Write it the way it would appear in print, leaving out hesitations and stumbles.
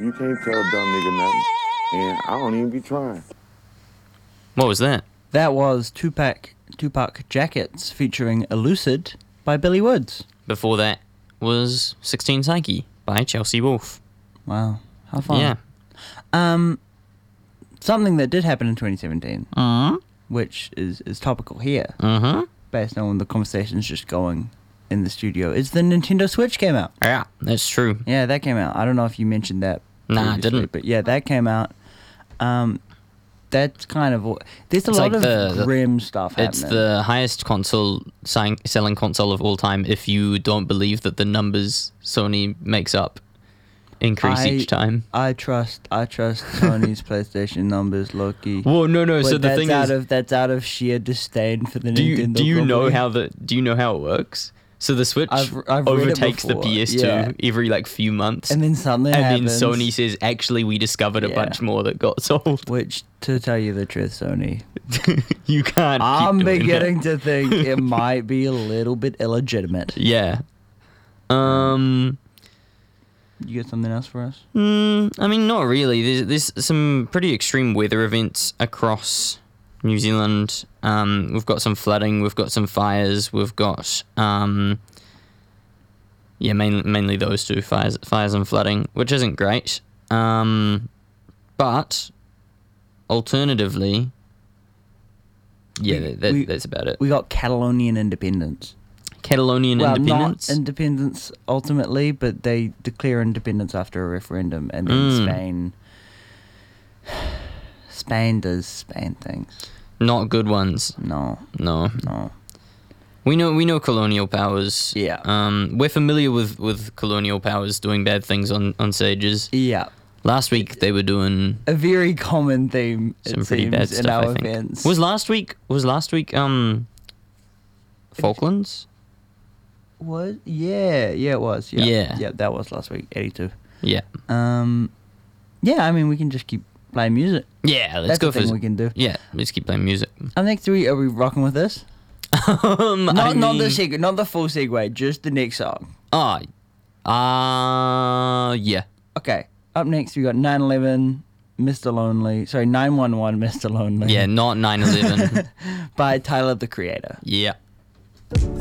You can't tell a dumb nigga nothing. And I don't even be trying. What was that? That was Tupac Jackets featuring Elucid by Billy Woods. Before that was 16 Psyche by Chelsea Wolfe. Wow, how fun. Yeah. Something that did happen in 2017, which is topical here, based on the conversations just going in the studio, is the Nintendo Switch came out. Yeah, that's true. Yeah, that came out. I don't know if you mentioned that. Nah, I didn't. But yeah, that came out. That's kind of... There's a lot of grim stuff happening. It's the highest selling console of all time if you don't believe that the numbers Sony makes up increase each time. I trust Sony's PlayStation numbers, Loki. Well, no. But So the thing is, that's out of sheer disdain for the Nintendo. Do you know company. how it works? So the Switch I've overtakes the before. PS2 every few months, and then something happens. then Sony says, "Actually, we discovered a bunch more that got sold." Which, to tell you the truth, Sony, you can't. I'm keep doing beginning that. to think it might be a little bit illegitimate. Yeah. You got something else for us? I mean, not really. There's some pretty extreme weather events across New Zealand. We've got some flooding. We've got some fires. We've got mainly those two, fires and flooding, which isn't great. But alternatively, that's about it. We got Catalonian independence. Independence? Not independence ultimately, but they declare independence after a referendum, and then Spain does Spain things. Not good ones. No. We know colonial powers. Yeah. We're familiar with colonial powers doing bad things on stages. Yeah. Last week they were doing a very common theme. Some pretty bad stuff. In our I think. events. Was last week Falklands? Was it was. Yeah, that was last week. 82. Yeah. Yeah. I mean, we can just keep playing music. Yeah, let's That's go the thing we can do. Yeah, let's keep playing music. Next week, are we rocking with this? Not the segue, not the full segue, just the next song. Yeah. Okay. Up next, we got 9/11, Mr. Lonely. Sorry, 911, Mr. Lonely. Yeah, not 9/11. By Tyler, the Creator. Yeah.